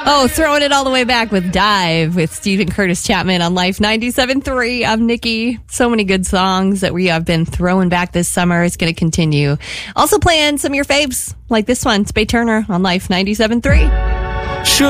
Oh, throwing it all the way back with Dive with Stephen Curtis Chapman on Life 97.3. I'm Nikki. So many good songs that we have been throwing back this summer. It's going to continue. Also playing some of your faves like this one, Spay Turner on Life 97.3.